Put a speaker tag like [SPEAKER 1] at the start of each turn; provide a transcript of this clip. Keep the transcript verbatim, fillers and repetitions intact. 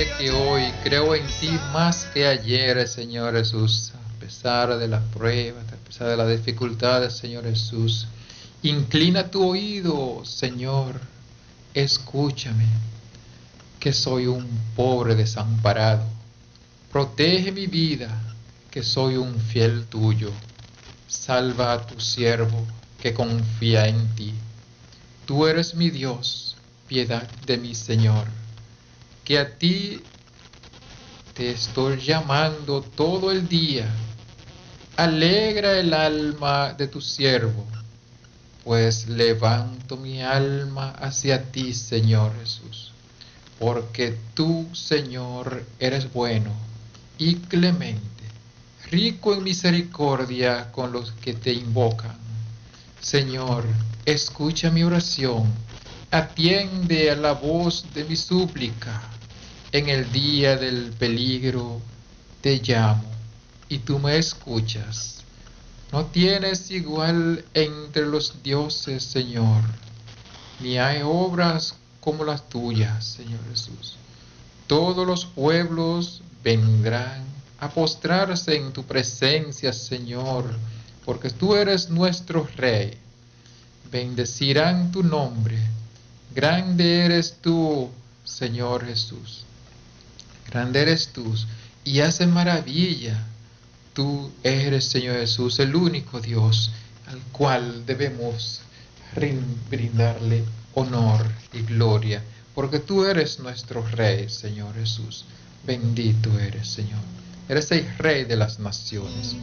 [SPEAKER 1] de que hoy creo en ti más que ayer, Señor Jesús, a pesar de las pruebas, a pesar de las dificultades, Señor Jesús. Inclina tu oído, Señor, escúchame, que soy un pobre desamparado. Protege mi vida, que soy un fiel tuyo. Salva a tu siervo, que confía en ti. Tú eres mi Dios, piedad de mi Señor, que a ti te estoy llamando todo el día. Alegra el alma de tu siervo, pues levanto mi alma hacia ti, Señor Jesús, porque tú, Señor, eres bueno y clemente, rico en misericordia con los que te invocan. Señor, escucha mi oración, atiende a la voz de mi súplica. En el día del peligro te llamo y tú me escuchas. No tienes igual entre los dioses, Señor, ni hay obras como las tuyas, Señor Jesús. Todos los pueblos vendrán a postrarse en tu presencia, Señor, porque tú eres nuestro Rey. Bendecirán tu nombre. Grande eres tú, Señor Jesús. Grande eres tú y haces maravilla. Tú eres, Señor Jesús, el único Dios al cual debemos brindarle honor y gloria, porque tú eres nuestro Rey, Señor Jesús. Bendito eres, Señor. Eres el Rey de las naciones.